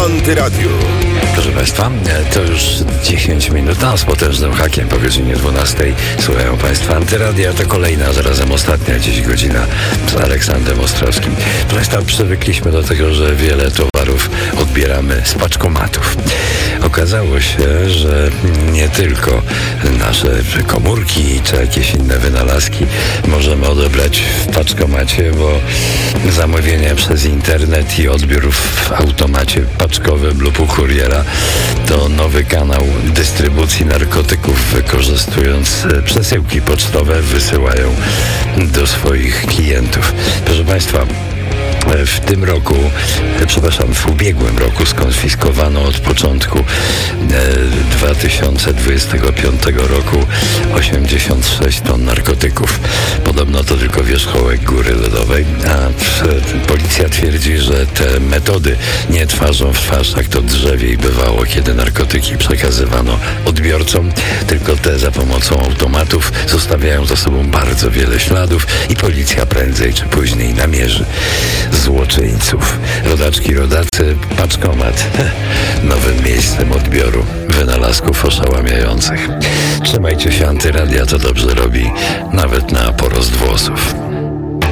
Antyradiu. Proszę Państwa, to już 10 minut, z potężnym hakiem po godzinie 12. Słuchają Państwa Antyradia, to kolejna, zarazem ostatnia dziś godzina z Aleksandrem Ostrowskim. Proszę Państwa, przywykliśmy do tego, że wiele towarów odbieramy z paczkomatów. Okazało się, że nie tylko nasze komórki czy jakieś inne wynalazki możemy odebrać w paczkomacie, bo zamówienia przez internet i odbiór w automacie paczkowym lub u kuriera to nowy kanał dystrybucji narkotyków. Wykorzystując przesyłki pocztowe, wysyłają do swoich klientów. Proszę Państwa, w ubiegłym roku skonfiskowano od początku 2025 roku 86 ton narkotyków. Podobno to tylko wierzchołek góry lodowej, a policja twierdzi, że te metody nie twarzą w twarz, jak to drzewiej bywało, kiedy narkotyki przekazywano odbiorcom, tylko te za pomocą automatów zostawiają za sobą bardzo wiele śladów i policja prędzej czy później namierzy złoczyńców. Rodaczki, rodacy, paczkomat nowym miejscem odbioru wynalazków oszałamiających. Trzymajcie się, Antyradia to dobrze robi, nawet na porost włosów.